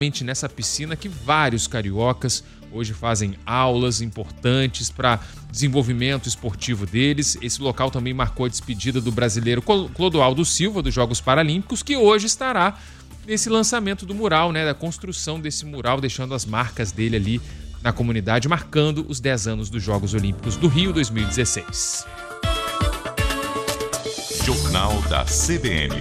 nessa piscina que vários cariocas hoje fazem aulas importantes para desenvolvimento esportivo deles. Esse local também marcou a despedida do brasileiro Clodoaldo Silva dos Jogos Paralímpicos, que hoje estará nesse lançamento do mural, né, da construção desse mural, deixando as marcas dele ali na comunidade, marcando os 10 anos dos Jogos Olímpicos do Rio 2016. Jornal da CBN.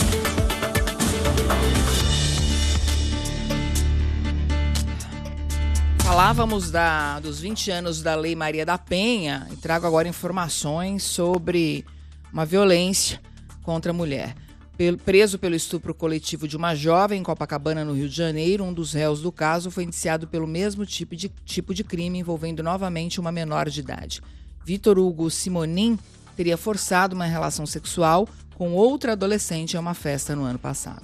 Falávamos dos 20 anos da Lei Maria da Penha e trago agora informações sobre uma violência contra a mulher. Preso pelo estupro coletivo de uma jovem em Copacabana, no Rio de Janeiro, um dos réus do caso foi indiciado pelo mesmo tipo de crime envolvendo novamente uma menor de idade. Vitor Hugo Simonin teria forçado uma relação sexual com outra adolescente em uma festa no ano passado.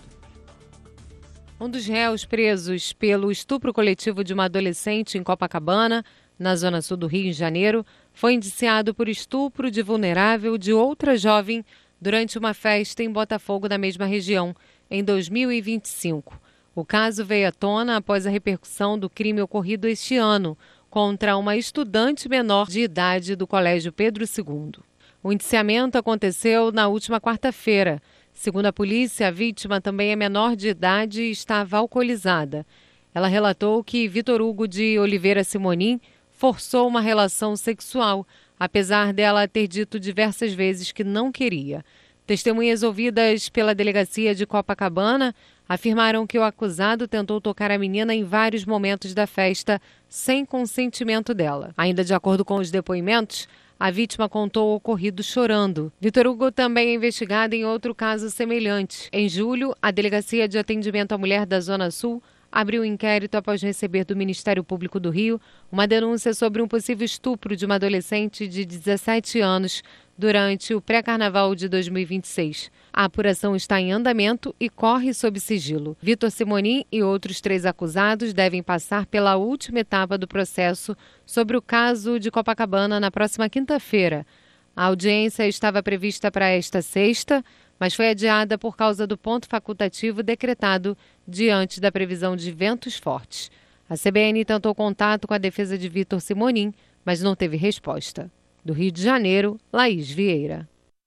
Um dos réus presos pelo estupro coletivo de uma adolescente em Copacabana, na zona sul do Rio de Janeiro, foi indiciado por estupro de vulnerável de outra jovem durante uma festa em Botafogo, na mesma região, em 2025. O caso veio à tona após a repercussão do crime ocorrido este ano contra uma estudante menor de idade do Colégio Pedro II. O indiciamento aconteceu na última quarta-feira. Segundo a polícia, a vítima também é menor de idade e estava alcoolizada. Ela relatou que Vitor Hugo de Oliveira Simonin forçou uma relação sexual, apesar dela ter dito diversas vezes que não queria. Testemunhas ouvidas pela delegacia de Copacabana afirmaram que o acusado tentou tocar a menina em vários momentos da festa sem consentimento dela. Ainda de acordo com os depoimentos, a vítima contou o ocorrido chorando. Vitor Hugo também é investigado em outro caso semelhante. Em julho, a Delegacia de Atendimento à Mulher da Zona Sul abriu um inquérito após receber do Ministério Público do Rio uma denúncia sobre um possível estupro de uma adolescente de 17 anos durante o pré-carnaval de 2026. A apuração está em andamento e corre sob sigilo. Vitor Simonin e outros 3 acusados devem passar pela última etapa do processo sobre o caso de Copacabana na próxima quinta-feira. A audiência estava prevista para esta sexta, mas foi adiada por causa do ponto facultativo decretado diante da previsão de ventos fortes. A CBN tentou contato com a defesa de Vitor Simonin, mas não teve resposta. Do Rio de Janeiro, Laís Vieira.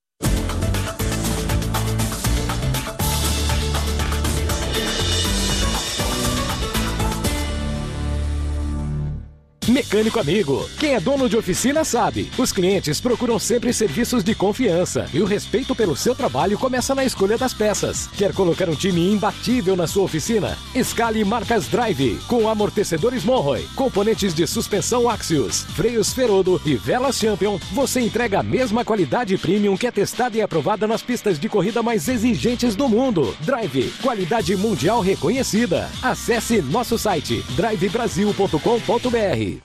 Mecânico Amigo. Quem é dono de oficina sabe. Os clientes procuram sempre serviços de confiança e o respeito pelo seu trabalho começa na escolha das peças. Quer colocar um time imbatível na sua oficina? Escale marcas Drive, com amortecedores Monroe, componentes de suspensão Axios, freios Ferodo e velas Champion. Você entrega a mesma qualidade premium que é testada e aprovada nas pistas de corrida mais exigentes do mundo. Drive, qualidade mundial reconhecida. Acesse nosso site drivebrasil.com.br.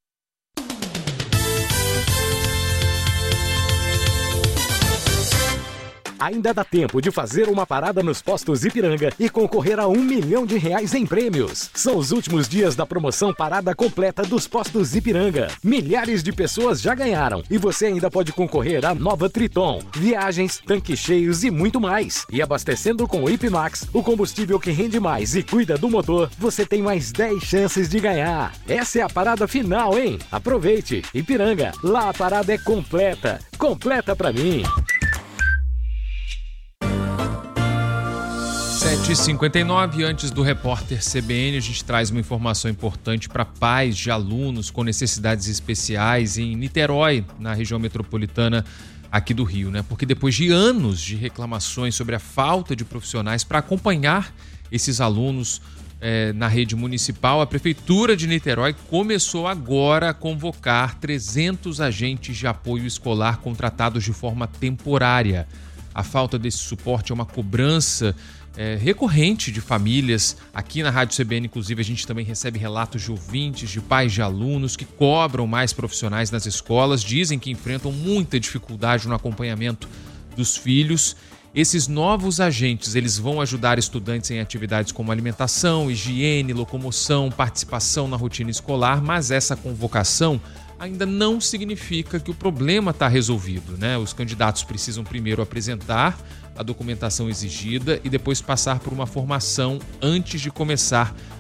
Ainda dá tempo de fazer uma parada nos postos Ipiranga e concorrer a R$1 milhão em prêmios. São os últimos dias da promoção Parada Completa dos Postos Ipiranga. Milhares de pessoas já ganharam e você ainda pode concorrer a nova Triton, viagens, tanques cheios e muito mais. E abastecendo com o Ipmax, o combustível que rende mais e cuida do motor, você tem mais 10 chances de ganhar. Essa é a parada final, hein? Aproveite! Ipiranga, lá a parada é completa. Completa pra mim! 7h59, antes do repórter CBN, a gente traz uma informação importante para pais de alunos com necessidades especiais em Niterói, na região metropolitana aqui do Rio, né? Porque depois de anos de reclamações sobre a falta de profissionais para acompanhar esses alunos na rede municipal, a Prefeitura de Niterói começou agora a convocar 300 agentes de apoio escolar contratados de forma temporária. A falta desse suporte é uma cobrança recorrente de famílias. Aqui na Rádio CBN, inclusive, a gente também recebe relatos de ouvintes, de pais de alunos que cobram mais profissionais nas escolas, dizem que enfrentam muita dificuldade no acompanhamento dos filhos. Esses novos agentes, eles vão ajudar estudantes em atividades como alimentação, higiene, locomoção, participação na rotina escolar, mas essa convocação ainda não significa que o problema está resolvido, né? Os candidatos precisam primeiro apresentar a documentação exigida e depois passar por uma formação antes de começar